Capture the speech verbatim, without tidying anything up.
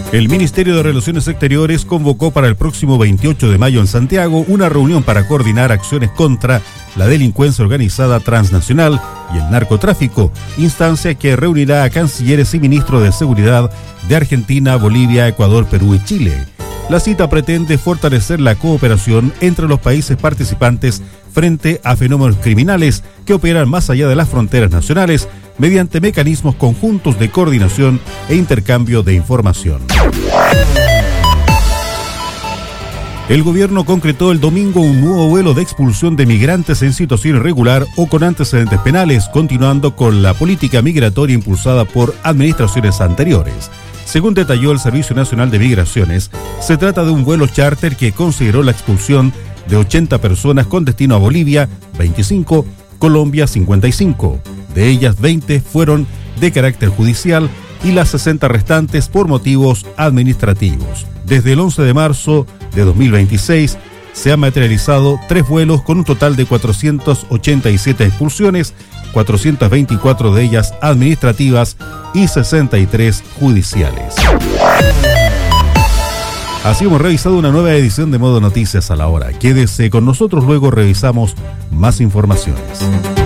El Ministerio de Relaciones Exteriores convocó para el próximo veintiocho de mayo en Santiago una reunión para coordinar acciones contra la delincuencia organizada transnacional y el narcotráfico, instancia que reunirá a cancilleres y ministros de seguridad de Argentina, Bolivia, Ecuador, Perú y Chile. La cita pretende fortalecer la cooperación entre los países participantes frente a fenómenos criminales que operan más allá de las fronteras nacionales mediante mecanismos conjuntos de coordinación e intercambio de información. El gobierno concretó el domingo un nuevo vuelo de expulsión de migrantes en situación irregular o con antecedentes penales, continuando con la política migratoria impulsada por administraciones anteriores. Según detalló el Servicio Nacional de Migraciones, se trata de un vuelo charter que consideró la expulsión de ochenta personas con destino a Bolivia, veinticinco, Colombia, cincuenta y cinco. De ellas, veinte fueron de carácter judicial y las sesenta restantes por motivos administrativos. Desde el once de marzo de dos mil veintiséis se han materializado tres vuelos con un total de cuatrocientas ochenta y siete expulsiones, cuatrocientas veinticuatro de ellas administrativas y sesenta y tres judiciales. Así hemos revisado una nueva edición de Modo Noticias a la Hora. Quédese con nosotros, luego revisamos más informaciones.